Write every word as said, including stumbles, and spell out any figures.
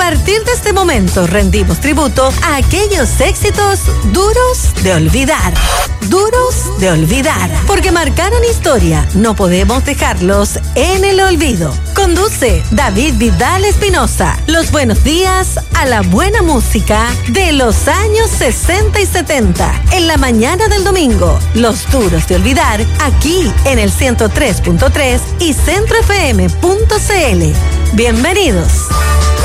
partir de este momento rendimos tributo a aquellos éxitos duros de olvidar. Duros de olvidar, porque marcaron historia, no podemos dejarlos en el olvido. Conduce David Vidal Espinosa. Los buenos días a la buena música de los años sesenta y setenta. En la mañana del domingo, los duros de olvidar, aquí en el ciento tres punto tres y centro f m punto c l. Bienvenidos.